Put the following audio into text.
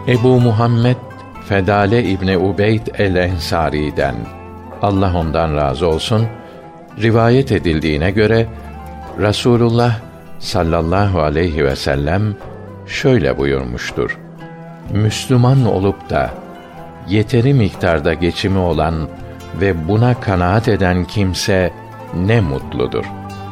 Ebu Muhammed Fedale İbni Ubeyd el-Ensari'den, Allah ondan razı olsun, rivayet edildiğine göre Rasulullah sallallahu aleyhi ve sellem şöyle buyurmuştur: Müslüman olup da yeteri miktarda geçimi olan ve buna kanaat eden kimse ne mutludur.